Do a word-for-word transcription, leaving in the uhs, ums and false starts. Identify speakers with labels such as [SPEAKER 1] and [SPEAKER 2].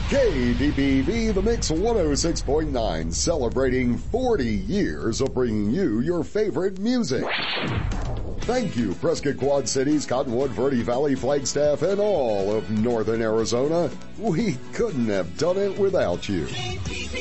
[SPEAKER 1] K D B V, The Mix one oh six point nine, celebrating forty years of bringing you your favorite music. Thank you, Prescott Quad Cities, Cottonwood, Verde Valley, Flagstaff, and all of northern Arizona. We couldn't have done it without you.